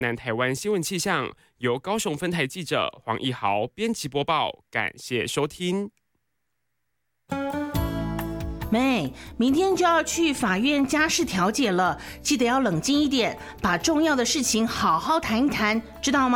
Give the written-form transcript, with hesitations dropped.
南台湾新闻气象由高雄分台记者黄义豪编辑播报，感谢收听。 妹，明天就要去法院家事调解了，记得要冷静一点，把重要的事情好好谈一谈，知道吗？